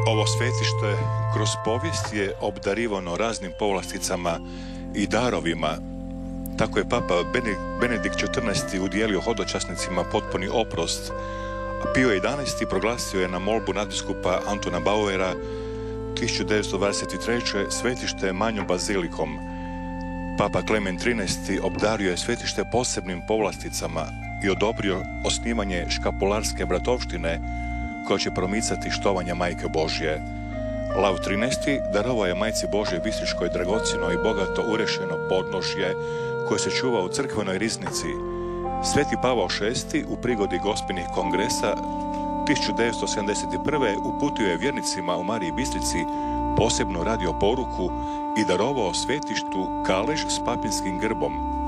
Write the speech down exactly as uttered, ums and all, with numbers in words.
Ovo svetište kroz povijest je obdarivano raznim povlasticama i darovima. Tako je Papa Benedikt četrnaesti udijelio hodočasnicima potpuni oprost, a Pio jedanaesti proglasio je na molbu nadbiskupa Antona Bauera tisuću devetsto dvadeset treće svetište manjom bazilikom. Papa Klemen trinaesti obdario je svetište posebnim povlasticama i odobrio osnivanje škapularske bratovštine koja će promicati štovanja Majke Božje. Lav trinaesti darovao je Majci Božje bistriškoj dragocjeno i bogato urešeno podnožje koje se čuva u crkvenoj riznici. Sveti Pavao šesti u prigodi Gospinih kongresa tisuću devetsto sedamdeset prve uputio je vjernicima u Mariji Bistrici posebnu radio poruku i darovao svetištu kalež s papinskim grbom.